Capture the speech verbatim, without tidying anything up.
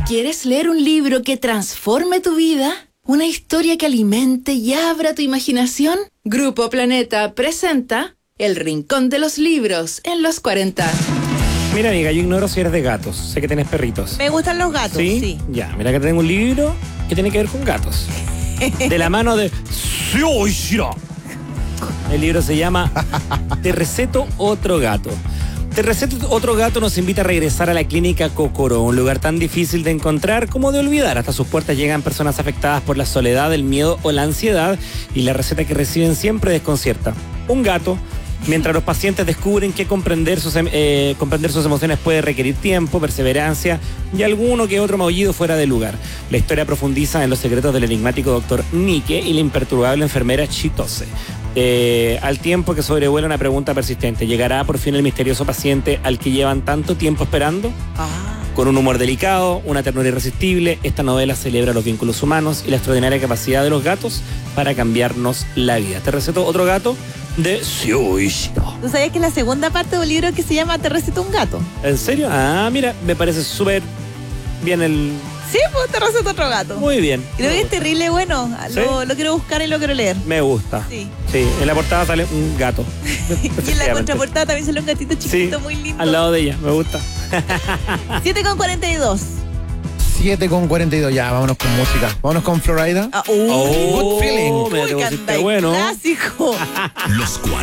¿Quieres leer un libro que transforme tu vida? ¿Una historia que alimente y abra tu imaginación? Grupo Planeta presenta El Rincón de los Libros en los cuarenta. Mira, amiga, yo ignoro si eres de gatos. Sé que tienes perritos. Me gustan los gatos, ¿Sí? sí. Ya, mira que tengo un libro que tiene que ver con gatos. De la mano de... El libro se llama Te receto otro gato. Te receto otro gato nos invita a regresar a la clínica Kokoro, un lugar tan difícil de encontrar como de olvidar. Hasta sus puertas llegan personas afectadas por la soledad, el miedo o la ansiedad, y la receta que reciben siempre desconcierta. Un gato, mientras los pacientes descubren que comprender sus, eh, comprender sus emociones puede requerir tiempo, perseverancia y alguno que otro maullido fuera de lugar. La historia profundiza en los secretos del enigmático doctor Nike y la imperturbable enfermera Chitose. Eh, al tiempo que sobrevuela una pregunta persistente: ¿llegará por fin el misterioso paciente al que llevan tanto tiempo esperando? Ah. Con un humor delicado, una ternura irresistible, esta novela celebra los vínculos humanos y la extraordinaria capacidad de los gatos para cambiarnos la vida. Te receto otro gato de Shouishiro. ¿Tú sabías que la segunda parte de un libro que se llama Te receto un gato? ¿En serio? Ah, mira, me parece súper bien el... Sí, pues te receto otro gato. Muy bien. Creo que es terrible, bueno. ¿Sí? Lo, lo quiero buscar y lo quiero leer. Me gusta. Sí. Sí, en la portada sale un gato. Y en la contraportada también sale un gatito chiquito, sí, muy lindo. Al lado de ella, me gusta. siete con cuarenta y dos. siete con cuarenta y dos, ya, vámonos con música. Vámonos con Florida. Ah, uh, Oh, Good feeling. me uy, te que pusiste anda bueno. clásico. Los